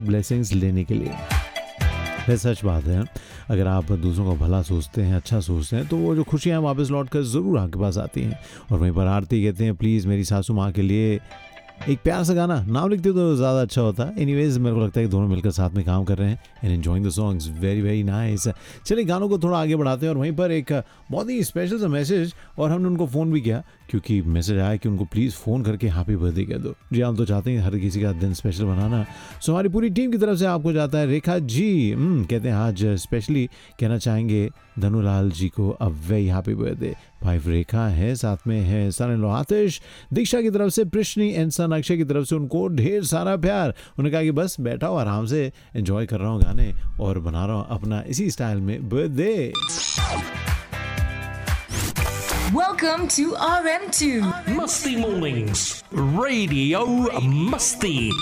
Blessings लेने के लिए। ये सच बात है, अगर आप दूसरों का भला सोचते हैं, अच्छा सोचते हैं, तो वो जो खुशियाँ वापस लौट कर ज़रूर आपके पास आती हैं। और वहीं पर आरती कहते हैं, प्लीज़ मेरी सासू माँ के लिए एक प्यार सा गाना, नाम लिखते तो ज़्यादा अच्छा होता। एनीवेज, मेरे को लगता है कि दोनों मिलकर साथ में काम कर रहे हैं and enjoying the songs, very very nice. चलिए गानों को थोड़ा आगे बढ़ाते हैं और वहीं पर एक बहुत ही स्पेशल सा मैसेज, और हमने उनको फ़ोन भी किया क्योंकि मैसेज आया कि उनको प्लीज़ फ़ोन करके हैप्पी बर्थडे कह दो। जी, हम तो चाहते हैं हर किसी का दिन स्पेशल बनाना, सो हमारी पूरी टीम की तरफ से आपको जाता है रेखा जी। कहते हैं आज स्पेशली कहना चाहेंगे धनुलाल जी को a very happy birthday. Wife रेखा है, साथ में है सन इन लॉ आतिश, दीक्षा की तरफ से कृष्णी एंड सन अक्षय की तरफ से उनको ढेर सारा प्यार। उन्होंने कहा कि बस बैठा हूँ आराम से एंजॉय कर रहा हूँ गाने और बना रहा हूँ अपना इसी स्टाइल में birthday. Welcome to RM2 Musty Mornings Radio Musty